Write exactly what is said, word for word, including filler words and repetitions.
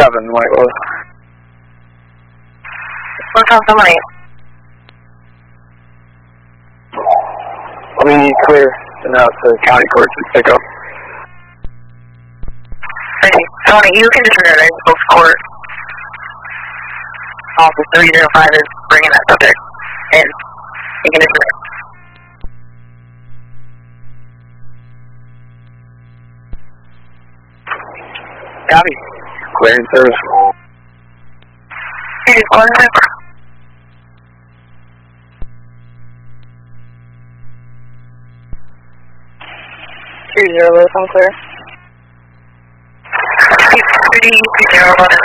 seven, White Wolf. What's on somebody? Let me clear, and now it's the county court to pick up. Hey, Tony, you can just read it in both court. Officer three zero five is bringing that subject in. You can just read it. Copy. Clearing service. Hey, one zero. Three zero, I'm clear. Three zero one.